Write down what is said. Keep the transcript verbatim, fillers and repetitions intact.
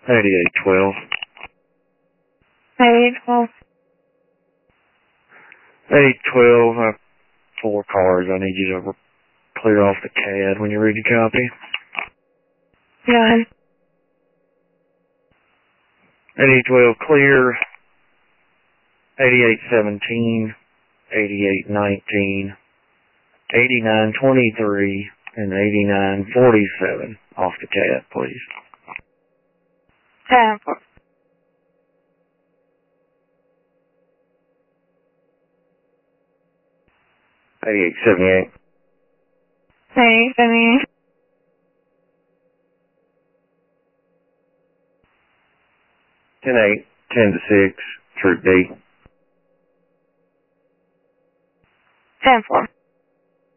eighty-eight twelve. eighty-eight twelve. eighty-eight twelve, I have four cars. I need you to clear off the C A D when you read your copy. Yeah. eighty-eight twelve clear. eighty-eight seventeen, eighty-eight nineteen, eighty-nine twenty-three, and eighty-nine forty-seven off the C A D, please. ten four. eighty-eight seventy-eight. eighty-eight seventy-eight. ten eight, ten to six, Troop D. ten four.